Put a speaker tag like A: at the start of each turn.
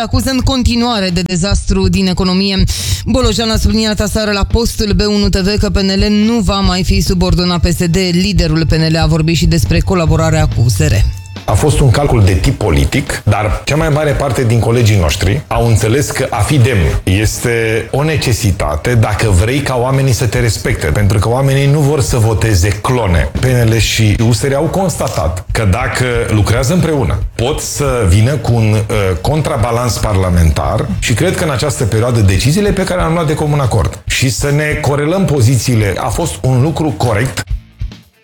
A: Acuză în continuare de dezastru din economie. Bolojan a subliniat aseară la postul B1 TV că PNL nu va mai fi subordonat PSD. Liderul PNL a vorbit și despre colaborarea cu USR.
B: A fost un calcul de tip politic, dar cea mai mare parte din colegii noștri au înțeles că a fi demn este o necesitate dacă vrei ca oamenii să te respecte, pentru că oamenii nu vor să voteze clone. PNL și USR au constatat că dacă lucrează împreună, pot să vină cu un contrabalans parlamentar și cred că în această perioadă deciziile pe care le-am luat de comun acord și să ne corelăm pozițiile a fost un lucru corect.